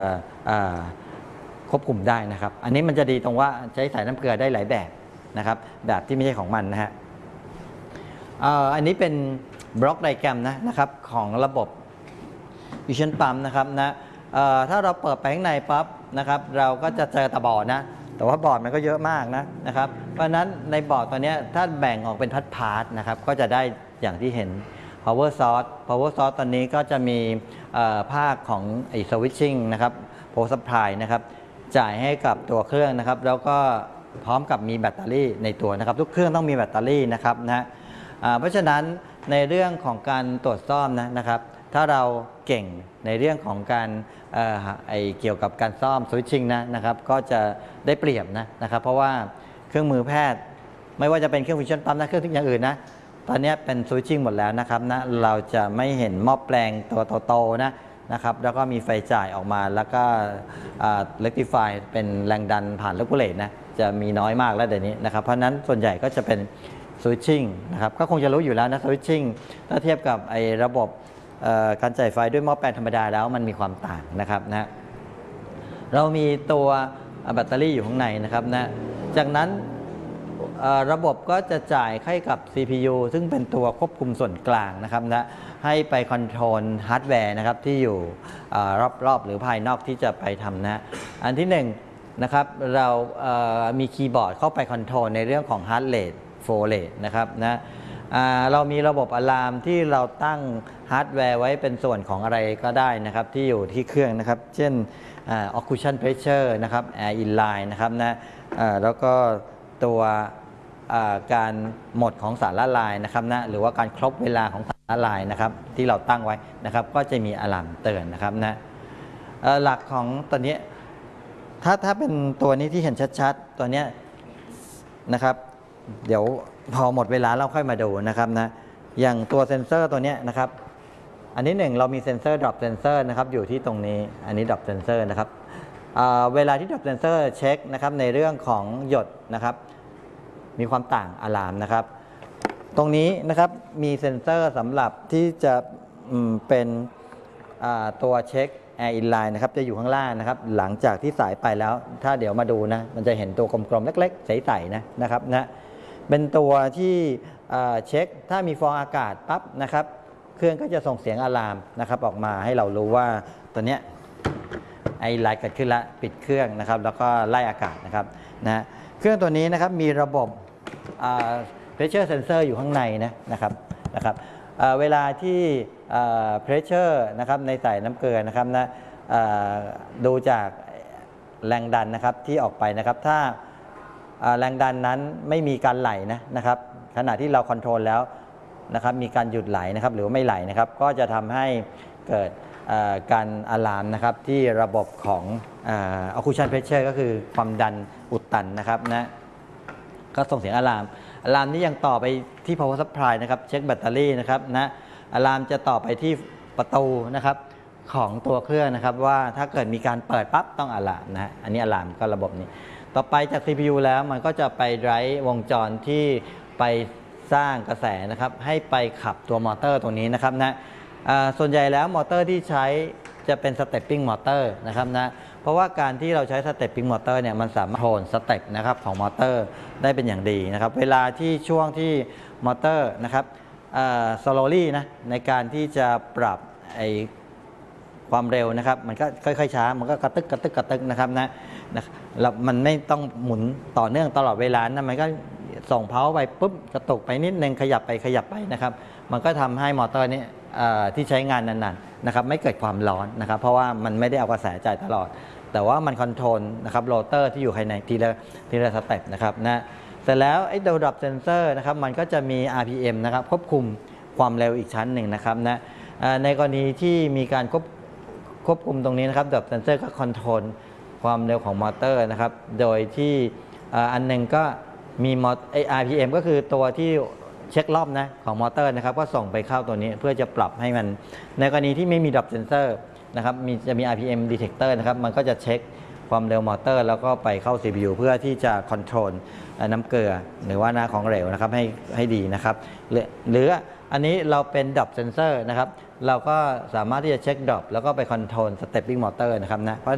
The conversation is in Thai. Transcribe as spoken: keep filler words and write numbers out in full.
ควบคุมได้นะครับอันนี้มันจะดีตรงว่าใช้สายน้ำเกลือได้หลายแบบนะครับแบบที่ไม่ใช่ของมันนะฮะอันนี้เป็นบล็อกไดแกรมนะนะครับของระบบ Fusion Pump นะครับนะถ้าเราเปิดไปข้างในปั๊บนะครับเราก็จะเจอตะบอร์ดนะแต่ว่าบอร์ดมันก็เยอะมากนะนะครับเพราะฉะนั้นในบอร์ดตัวนี้ถ้าแบ่งออกเป็นพาร์ทๆนะครับก็จะได้อย่างที่เห็น power source power source ตอนนี้ก็จะมีภาคของไอ้ switching นะครับ power supply นะครับจ่ายให้กับตัวเครื่องนะครับแล้วก็พร้อมกับมีแบตเตอรี่ในตัวนะครับทุกเครื่องต้องมีแบตเตอรี่นะครับนะเพราะฉะนั้นในเรื่องของการตรวจซ่อมนะนะครับถ้าเราเก่งในเรื่องของการเอ่อไอเกี่ยวกับการซ่อมสวิตชิ่งนะนะครับก็จะได้เปรียบนะนะครับเพราะว่าเครื่องมือแพทย์ไม่ว่าจะเป็นเครื่องฟิวชั่นปั๊มนะเครื่องทุกอย่างอื่นนะตอนนี้เป็นสวิตชิ่งหมดแล้วนะครับนะเราจะไม่เห็นหม้อแปลงตัวโตๆนะนะครับแล้วก็มีไฟจ่ายออกมาแล้วก็เรคติฟายเป็นแรงดันผ่านเลกูเลตนะจะมีน้อยมากแล้วเดี๋ยวนี้นะครับเพราะนั้นส่วนใหญ่ก็จะเป็นสวิตชิ่งนะครับก็คงจะรู้อยู่แล้วนะสวิตชิ่งถ้าเทียบกับไอ้ระบบการจ่ายไฟด้วยหม้อแปลงธรรมดาแล้วมันมีความต่างนะครับนะเรามีตัวแบตเตอรี่อยู่ข้างในนะครับนะจากนั้นระบบก็จะจ่ายให้กับ ซี พี ยู ซึ่งเป็นตัวควบคุมส่วนกลางนะครับนะให้ไปคอนโทรลฮาร์ดแวร์นะครับที่อยู่รอบๆหรือภายนอกที่จะไปทำนะอันที่หนึ่งนะครับเรามีคีย์บอร์ดเข้าไปคอนโทรลในเรื่องของฮาร์ดเรทโฟลเรทนะครับนะเรามีระบบอะลามที่เราตั้งฮาร์ดแวร์ไว้เป็นส่วนของอะไรก็ได้นะครับที่อยู่ที่เครื่องนะครับเช่น occlusion pressure นะครับ air inline นะครับนะแล้วก็ตัวการหมดของสารละลายนะครับนะหรือว่าการครบเวลาของสารละลายนะครับที่เราตั้งไว้นะครับก็จะมีอะลามเตือนนะครับนะหลักของตัวนี้ถ้าถ้าเป็นตัวนี้ที่เห็นชัดๆตัวนี้นะครับเดี๋ยวพอหมดเวลาเราค่อยมาดูนะครับนะอย่างตัวเซ็นเซอร์ตัวนี้นะครับอันนี้หนึ่งเรามีเซ็นเซอร์ดรอปเซ็นเซอร์นะครับอยู่ที่ตรงนี้อันนี้ดรอปเซ็นเซอร์นะครับเวลาที่ดรอปเซ็นเซอร์เช็คนะครับในเรื่องของหยดนะครับมีความต่างอะลามนะครับตรงนี้นะครับมีเซ็นเซอร์สำหรับที่จะเป็นตัวเช็คแอร์อินไลน์นะครับจะอยู่ข้างล่างนะครับหลังจากที่สายไปแล้วถ้าเดี๋ยวมาดูนะมันจะเห็นตัวกลมๆเล็กๆใสๆนะนะครับนะเป็นตัวที่เช็คถ้ามีฟองอากาศปั๊บนะครับเครื่องก็จะส่งเสียงอะลามนะครับออกมาให้เรารู้ว่าตัวเนี้ยไอไลน์เกิดขึ้นละปิดเครื่องนะครับแล้วก็ไล่อากาศนะครับนะเครื่องตัวนี้นะครับมีระบบ pressure sensor อยู่ข้างในนะนะครับนะครับเวลาที่ pressure นะครับในสายน้ำเกลือนะครับนะดูจากแรงดันนะครับที่ออกไปนะครับถ้าแรงดันนั้นไม่มีการไหลนะนะครับขณะที่เราคอนโทรลแล้วนะครับมีการหยุดไหลนะครับหรือไม่ไหลนะครับก็จะทำให้เกิดการอะลามนะครับที่ระบบของ occlusion pressure ก็คือความดันอุดตันนะครับนะก็ส่งเสียงอะลามอะลามนี้ยังต่อไปที่ power supply นะครับเช็คแบตเตอรี่นะครับนะอะลามจะต่อไปที่ประตูนะครับของตัวเครื่องนะครับว่าถ้าเกิดมีการเปิดปั๊บต้องอะลามนะอันนี้อะลามก็ระบบนี้ต่อไปจาก ซี พี ยู แล้วมันก็จะไปไดรฟ์วงจรที่ไปสร้างกระแสนะครับให้ไปขับตัวมอเตอร์ตัวนี้นะครับนะส่วนใหญ่แล้วมอเตอร์ที่ใช้จะเป็นสเตปปิ้งมอเตอร์นะครับนะเพราะว่าการที่เราใช้สเตปปิ้งมอเตอร์เนี่ยมันสามารถโทนสเต็ปนะครับของมอเตอร์ได้เป็นอย่างดีนะครับเวลาที่ช่วงที่มอเตอร์นะครับสโลลี่นะในการที่จะปรับไอความเร็วนะครับมันก็ค่อยๆช้ามันก็กระตึกกระตึกกระตึกนะครับนะนะแล้วมันไม่ต้องหมุนต่อเนื่องตลอดเวลานะมันก็ส่งเพาไปปุ๊บกระตุกไปนิดนึงขยับไปขยับไปนะครับมันก็ทำให้มอเตอร์นี้ที่ใช้งานนานๆนะครับไม่เกิดความร้อนนะครับเพราะว่ามันไม่ได้เอากระแสจ่ายตลอดแต่ว่ามันคอนโทรลนะครับโรเตอร์ที่อยู่ภายในทีละทีละสเต็ปนะครับนะเสร็จแล้วไอ้ตัวดรอปเซนเซอร์นะครับมันก็จะมี อาร์ พี เอ็ม นะครับควบคุมความเร็วอีกชั้นหนึ่งนะครับนะในกรณีที่มีการควบควบคุมตรงนี้นะครับดรอปเซนเซอร์ก็คอนโทรลความเร็วของมอเตอร์นะครับโดยที่อันหนึ่งก็มีมอไอ อาร์ พี เอ็ม ก็คือตัวที่เช็ครอบนะของมอเตอร์นะครับก็ส่งไปเข้าตัวนี้เพื่อจะปรับให้มันในกรณีที่ไม่มีดรอปเซนเซอร์นะครับมีจะมี อาร์ พี เอ็ม detector นะครับมันก็จะเช็คความเร็วมอเตอร์แล้วก็ไปเข้า ซี พี ยู เพื่อที่จะคอนโทรลน้ำเกลือหรือว่าน้ำของเหลวนะครับให้ให้ดีนะครับหรืออันนี้เราเป็นดรอปเซนเซอร์นะครับเราก็สามารถที่จะเช็คดรอปแล้วก็ไปคอนโทรลสเตปปิ้งมอเตอร์นะครับนะ